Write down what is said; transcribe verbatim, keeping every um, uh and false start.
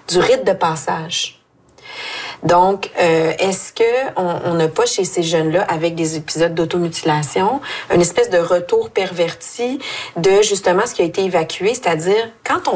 du rite de passage. Donc, euh, est-ce que on n'a pas chez ces jeunes-là, avec des épisodes d'automutilation, une espèce de retour perverti de justement ce qui a été évacué, c'est-à-dire quand on